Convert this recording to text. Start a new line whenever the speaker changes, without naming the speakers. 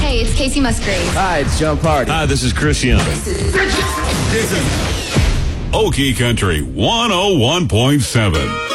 Hey, it's Casey Musgrave.
Hi, it's John Party.
Hi, this is Chris Young.
This is Okie Country 101.7.